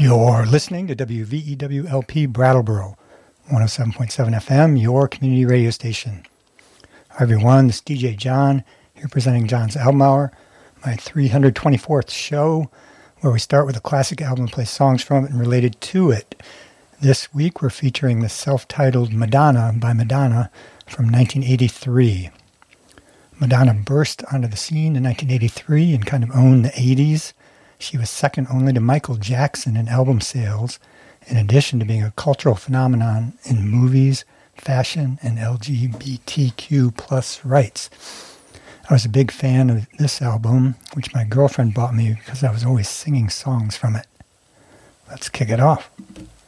You're listening to WVEWLP Brattleboro, 107.7 FM, your community radio station. Hi everyone, this is DJ John, here presenting John's Album Hour, my 324th show, where we start with a classic album and play songs from it and related to it. This week we're featuring the self-titled Madonna by Madonna from 1983. Madonna burst onto the scene in 1983 and kind of owned the 80s. She was second only to Michael Jackson in album sales, in addition to being a cultural phenomenon in movies, fashion, and LGBTQ plus rights. I was a big fan of this album, which my girlfriend bought me because I was always singing songs from it. Let's kick it off.